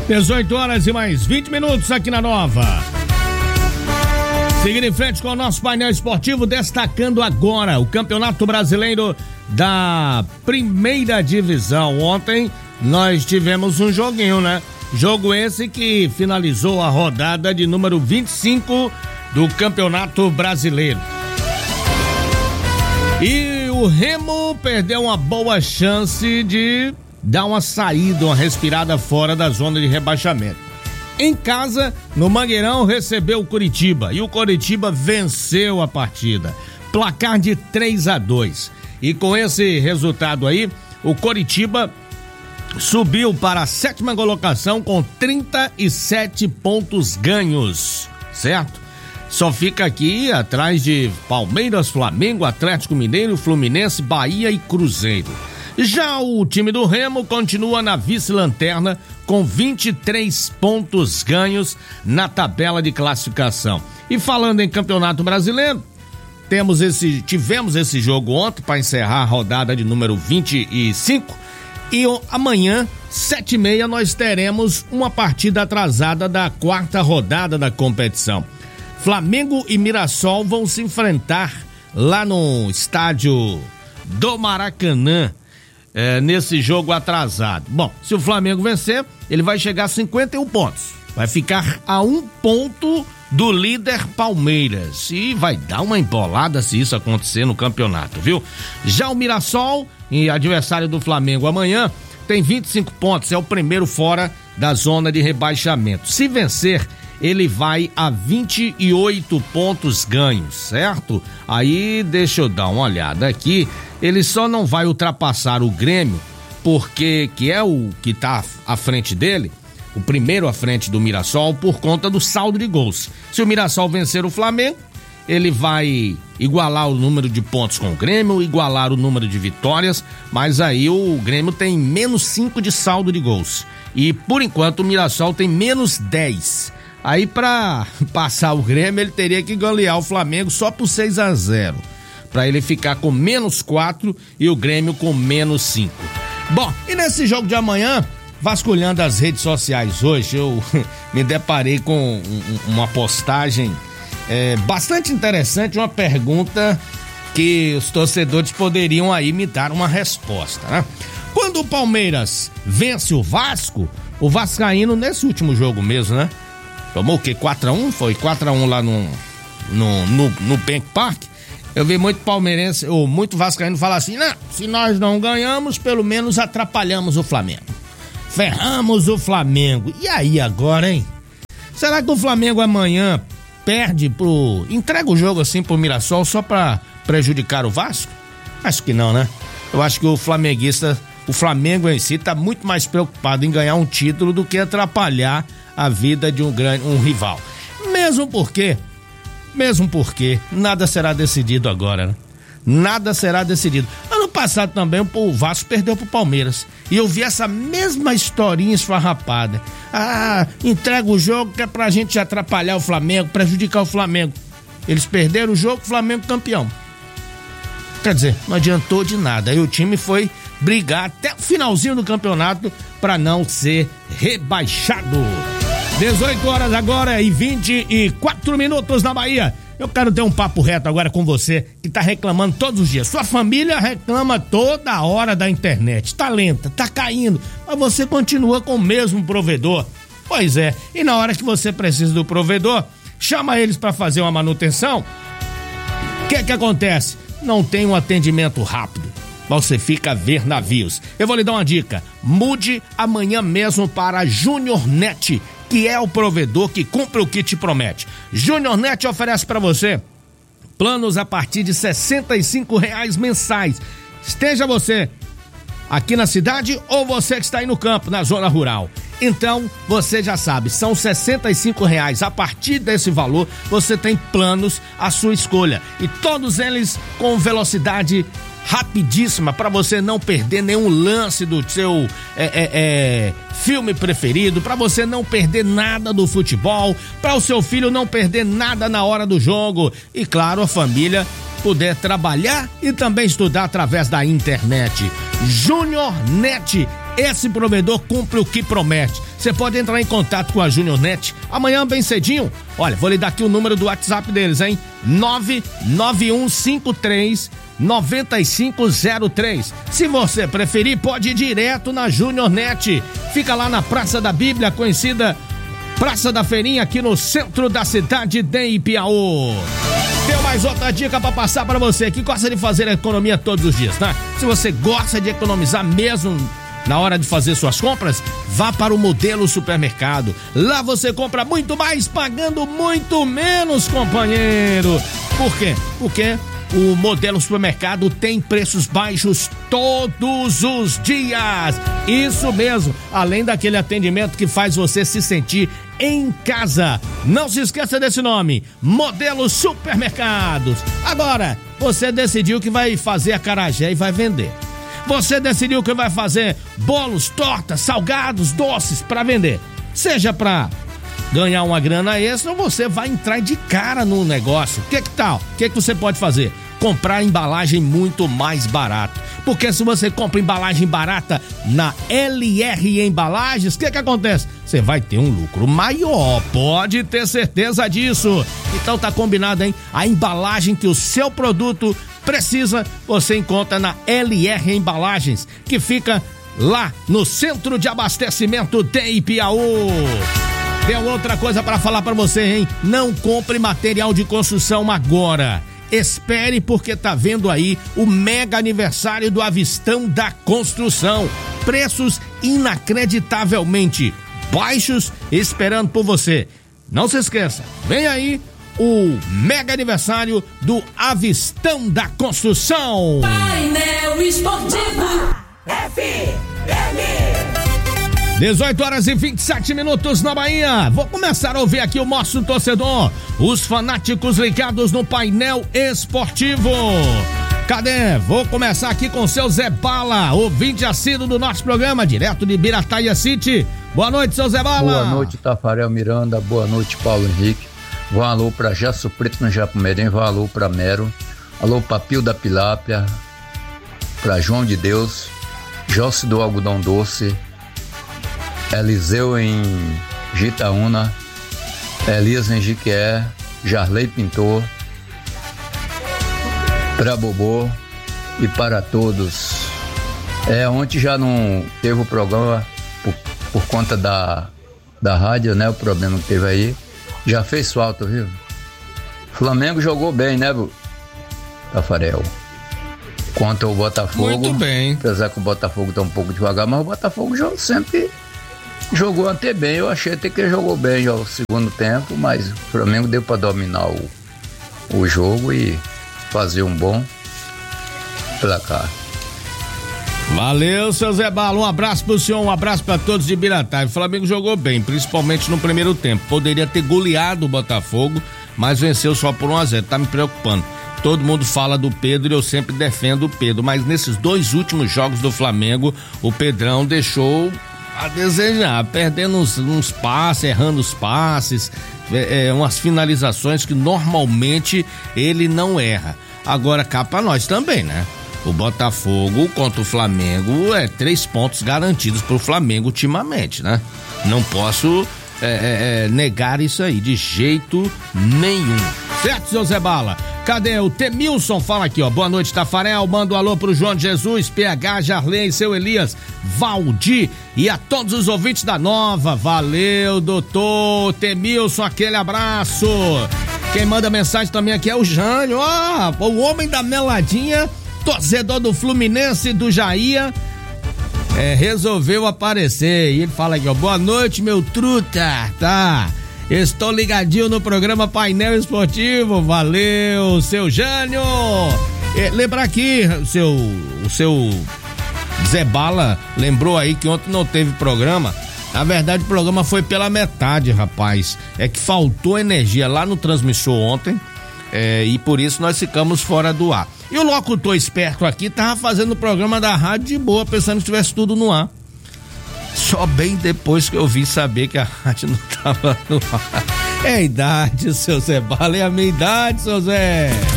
18 horas e mais 20 minutos aqui na Nova. Seguindo em frente com o nosso painel esportivo, destacando agora o Campeonato Brasileiro da Primeira Divisão. Ontem nós tivemos um joguinho, né? Jogo esse que finalizou a rodada de número 25 do Campeonato Brasileiro. E o Remo perdeu uma boa chance de dar uma saída, uma respirada fora da zona de rebaixamento. Em casa, no Mangueirão, recebeu o Coritiba e o Coritiba venceu a partida. Placar de 3-2. E com esse resultado aí, o Coritiba subiu para a 7ª colocação com 37 pontos ganhos, certo? Só fica aqui atrás de Palmeiras, Flamengo, Atlético Mineiro, Fluminense, Bahia e Cruzeiro. Já o time do Remo continua na vice-lanterna com 23 pontos ganhos na tabela de classificação. E falando em Campeonato Brasileiro, tivemos esse jogo ontem para encerrar a rodada de número 25 e amanhã, 7h30, nós teremos uma partida atrasada da 4ª rodada da competição. Flamengo e Mirassol vão se enfrentar lá no estádio do Maracanã. Nesse jogo atrasado. Bom, se o Flamengo vencer, ele vai chegar a 51 pontos. Vai ficar a 1 ponto do líder Palmeiras. E vai dar uma embolada se isso acontecer no campeonato, viu? Já o Mirassol, adversário do Flamengo amanhã, tem 25 pontos. É o primeiro fora da zona de rebaixamento. Se vencer, ele vai a 28 pontos ganhos, certo? Aí, deixa eu dar uma olhada aqui. Ele só não vai ultrapassar o Grêmio, porque que é o que tá à frente dele, o primeiro à frente do Mirassol, por conta do saldo de gols. Se o Mirassol vencer o Flamengo, ele vai igualar o número de pontos com o Grêmio, igualar o número de vitórias, mas aí o Grêmio tem menos 5 de saldo de gols. E, por enquanto, o Mirassol tem menos 10. Aí, pra passar o Grêmio, ele teria que golear o Flamengo só por 6-0. Pra ele ficar com menos 4 e o Grêmio com menos 5. Bom, e nesse jogo de amanhã, vasculhando as redes sociais hoje, eu me deparei com uma postagem bastante interessante, uma pergunta que os torcedores poderiam aí me dar uma resposta, né? Quando o Palmeiras vence o Vasco, o vascaíno nesse último jogo mesmo, né? Tomou o quê? 4-1? Foi 4-1 lá no Bank Park. Eu vi muito palmeirense, ou muito vascaíno falar assim, não, se nós não ganhamos, pelo menos atrapalhamos o Flamengo. Ferramos o Flamengo. E aí agora, hein? Será que o Flamengo amanhã entrega o jogo assim pro Mirassol só pra prejudicar o Vasco? Acho que não, né? Eu acho que o Flamengo em si tá muito mais preocupado em ganhar um título do que atrapalhar a vida de um rival. Mesmo porque nada será decidido agora, né? Nada será decidido. Ano passado também o Vasco perdeu pro Palmeiras. E eu vi essa mesma historinha esfarrapada. Entrega o jogo que é pra gente atrapalhar o Flamengo, prejudicar o Flamengo. Eles perderam o jogo, o Flamengo campeão. Quer dizer, não adiantou de nada. Aí o time foi brigar até o finalzinho do campeonato pra não ser rebaixado. 18 horas agora e 24 minutos na Bahia. Eu quero ter um papo reto agora com você que tá reclamando todos os dias. Sua família reclama toda hora da internet. Tá lenta, tá caindo, mas você continua com o mesmo provedor. Pois é, e na hora que você precisa do provedor, chama eles para fazer uma manutenção. O que acontece? Não tem um atendimento rápido. Você fica a ver navios. Eu vou lhe dar uma dica. Mude amanhã mesmo para Junior Net, que é o provedor que cumpre o que te promete. Junior Net oferece para você planos a partir de R$65 mensais. Esteja você aqui na cidade ou você que está aí no campo, na zona rural. Então, você já sabe, são R$65. A partir desse valor, você tem planos à sua escolha. E todos eles com velocidade rapidíssima, para você não perder nenhum lance do seu filme preferido, para você não perder nada do futebol, para o seu filho não perder nada na hora do jogo e, claro, a família puder trabalhar e também estudar através da internet. Junior Net Esse provedor cumpre o que promete. Você pode entrar em contato com a Júnior Net amanhã bem cedinho. Olha, vou lhe dar aqui o número do WhatsApp deles, hein? 99153-9503. Se você preferir, pode ir direto na Júnior Net. Fica lá na Praça da Bíblia, conhecida Praça da Feirinha, aqui no centro da cidade de Ipiaú. Tem mais outra dica pra passar pra você que gosta de fazer economia todos os dias, tá? Se você gosta de economizar mesmo na hora de fazer suas compras, vá para o Modelo Supermercado. Lá você compra muito mais, pagando muito menos, companheiro. Por quê? Porque o Modelo Supermercado tem preços baixos todos os dias. Isso mesmo, além daquele atendimento que faz você se sentir em casa. Não se esqueça desse nome, Modelo Supermercados. Agora, você decidiu que vai fazer acarajé e vai vender. Você decidiu que vai fazer bolos, tortas, salgados, doces para vender. Seja para ganhar uma grana extra ou você vai entrar de cara no negócio. Que tal? O que você pode fazer? Comprar embalagem muito mais barato. Porque se você compra embalagem barata na LR Embalagens, o que acontece? Você vai ter um lucro maior, pode ter certeza disso. Então tá combinado, hein? A embalagem que o seu produto precisa, você encontra na LR Embalagens, que fica lá no centro de abastecimento de Ipiaú. Tem outra coisa para falar para você, hein? Não compre material de construção agora. Espere, porque tá vendo aí o mega aniversário do Avistão da Construção. Preços inacreditavelmente baixos esperando por você. Não se esqueça, vem aí o mega aniversário do Avistão da Construção. Painel Esportivo FM. 18h27 na Bahia. Vou começar a ouvir aqui o nosso torcedor, os fanáticos ligados no Painel Esportivo. Cadê? Vou começar aqui com o seu Zé Bala, ouvinte assíduo do nosso programa, direto de Birataia City. Boa noite, seu Zé Bala. Boa noite, Tafarel Miranda. Boa noite, Paulo Henrique. Vou alô pra Jaço Preto no Japumerém. Vou alô pra Mero. Alô pra Pio da Pilápia. Pra João de Deus. Jossi do Algodão Doce. Eliseu em Gitaúna, Elias em Jiquié, Jarley Pintor, para Bobô e para todos. Ontem já não teve o programa por conta da rádio, né? O problema que teve aí. Já fez falta, viu? Flamengo jogou bem, né, Tafarel? Quanto ao Botafogo. Muito bem. Apesar que o Botafogo tá um pouco devagar, mas o Botafogo sempre jogou até bem. Eu achei até que ele jogou bem já o segundo tempo, mas o Flamengo deu para dominar o jogo e fazer um bom placar. Valeu, seu Zé Bala, um abraço pro senhor, um abraço pra todos de Birataia. O Flamengo jogou bem, principalmente no primeiro tempo. Poderia ter goleado o Botafogo, mas venceu só por 1-0, tá me preocupando. Todo mundo fala do Pedro e eu sempre defendo o Pedro, mas nesses dois últimos jogos do Flamengo, o Pedrão deixou a desejar, perdendo uns passes, errando os passes, umas finalizações que normalmente ele não erra. Agora cá pra nós também, né? O Botafogo contra o Flamengo 3 pontos garantidos pro Flamengo ultimamente, né? Não posso negar isso aí de jeito nenhum. Certo, seu Zé Bala? Cadê o Temilson? Fala aqui, ó. Boa noite, Tafarel. Manda um alô pro João de Jesus, PH, Jarley, seu Elias, Valdir e a todos os ouvintes da Nova. Valeu, doutor Temilson, aquele abraço. Quem manda mensagem também aqui é o Jânio, ó, o homem da meladinha, torcedor do Fluminense do Jair, resolveu aparecer. E ele fala aqui, ó, boa noite, meu truta, tá? Estou ligadinho no programa Painel Esportivo. Valeu, seu Jânio. Lembrar aqui, o seu Zé Bala lembrou aí que ontem não teve programa. Na verdade, o programa foi pela metade, rapaz. É que faltou energia lá no transmissor ontem, e por isso nós ficamos fora do ar. E o locutor esperto aqui tava fazendo o programa da rádio de boa, pensando que tivesse tudo no ar. Só bem depois que eu vim saber que a rádio não tava no ar. É a idade, seu Zé Bala, é a minha idade, seu Zé.